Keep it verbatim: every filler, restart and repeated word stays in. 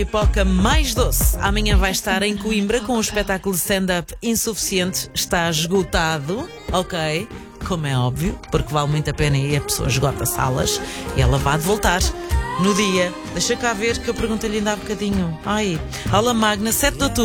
Pipoca mais doce. Amanhã vai estar em Coimbra com o espetáculo de stand-up Insuficiente. Está esgotado, ok? Como é óbvio, porque vale muito a pena e a pessoa esgota salas. E ela vai de voltar no dia. Deixa cá ver que eu perguntei-lhe ainda há bocadinho. Ai, aula magna, sete de outubro.